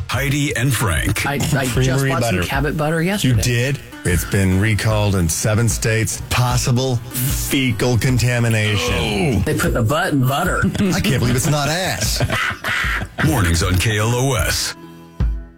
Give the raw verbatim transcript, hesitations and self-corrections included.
Heidi and Frank. I, I just bought butter. some Cabot butter yesterday. You did? It's been recalled in seven states. Possible fecal contamination. Oh. They put the butt in butter. I can't believe it's not ass. Mornings on K L O S.